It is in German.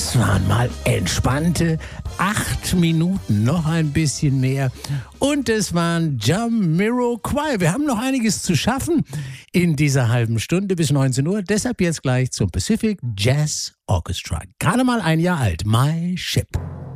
Das waren mal entspannte 8 Minuten, noch ein bisschen mehr. Und es waren Jamiroquai. Wir haben noch einiges zu schaffen in dieser halben Stunde bis 19 Uhr. Deshalb jetzt gleich zum Pacific Jazz Orchestra. Gerade mal ein Jahr alt. My Ship.